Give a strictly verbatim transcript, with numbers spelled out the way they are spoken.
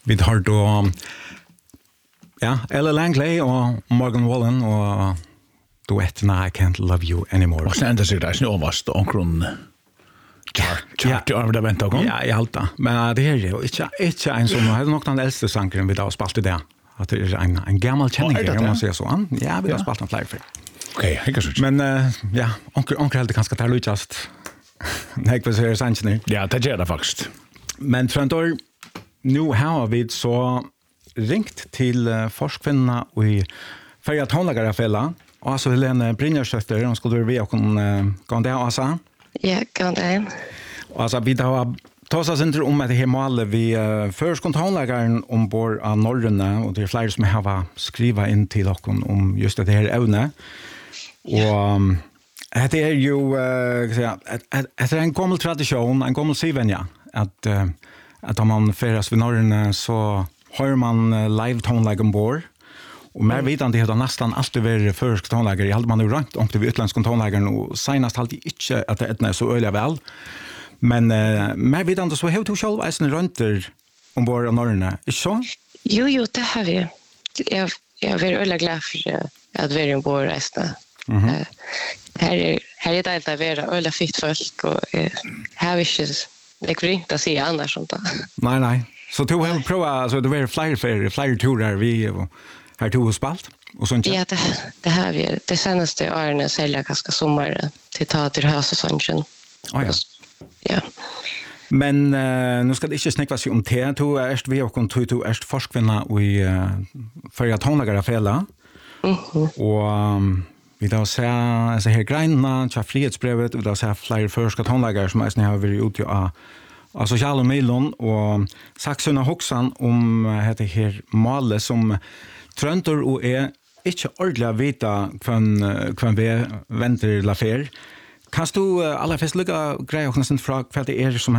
Vi har då ja, Ella Langley och Morgan Wallen och duetten I Can't Love You Anymore. Och sen det sig där snövast och omkring chart chart ja. Över vänta kom. Ja, i alta. Men det är ju inte inte en som har nog den äldste sångaren vi då spalt det. Att det är en en gammal känning om man säger så. Ja, vi har spalt en flyer för. Okej, jag kan Men uh, ja, onkel onkel hade ganska tar Lucas. Nej, vad säger Sanchez? Ja, det gör det faktiskt. Men Tröntor nu har vi så ringt till uh, forskvinnorna i Färja tonlagarafälla och alltså Helene Brynjarsötter hon skulle vi och hon uh, gå där alltså. Ja, gå där. Och alltså vi har tagit inte om att det här målet vi uh, först tonlagaren ombord av Norröna och det är flera som har skriva in till oss om just det här ämnet. Och um, det är ju uh, säga det är en gammal tradition, en gammal sedvänja att uh, att om man färdas vid Norröna så hör man uh, live tonlag ombord. Och mer vet han det har nästan alltid varit försk tonlägare. Jag hade man ju rankt om till utländska tonlägare och senast alltid inte att det är så öliga väl. Men uh, mer vet han det så har du själv en rönter ombord av Norröna. Är det så? Jo, jo, det har vi. Jag, jag är väldigt glad för uh, att vi är ombord resten. Mm-hmm. uh, här är här är det att vara öliga fitt folk och uh, här är inte det går inte att säga annars sånt där. Nej, nej. Så du har provat alltså det var flyger för flyger turer vi och här tog oss spalt och sånt. Ja, det, det har vi. Det senaste åren säljer ganska sommar till ta till hösäsongen. Oh, ja. Ja. Men uh, nu ska det inte snäcka sig om te. Du är vi och kon du är forskvinna i uh, Färja tonlagarafälla. Mhm. Och um, vi då ser alltså här grejna till frihetsbrevet och då ser flera förska tonlagare som är har varit ute av av sociala medier och Saxona Hoxan om heter här målet som Tröntor och är inte ordentligt vita kvann kvann vi väntar la fer. Kan du alla fest lugga grejer och nästan fråga vad det är som